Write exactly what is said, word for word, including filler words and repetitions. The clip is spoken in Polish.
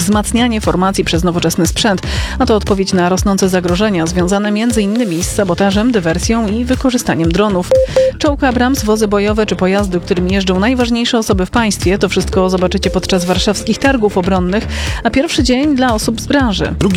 wzmacnianie formacji przez nowoczesny sprzęt, a to odpowiedź na rosnące zagrożenia związane między innymi z sabotażem, dywersją i wykorzystaniem dronów. Czołg Abrams, wozy bojowe czy pojazdy, którymi jeżdżą najważniejsze osoby w państwie, to wszystko zobaczycie podczas warszawskich targów obronnych, a pierwszy dzień dla osób z branży.